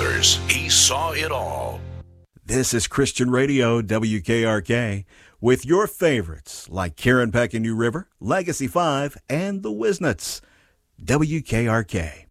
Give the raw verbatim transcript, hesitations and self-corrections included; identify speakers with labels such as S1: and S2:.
S1: Steelers. He saw it all.
S2: This is Christian Radio, W K R K, with your favorites like Karen Peck and New River, Legacy five, and the Wisnets. W K R K.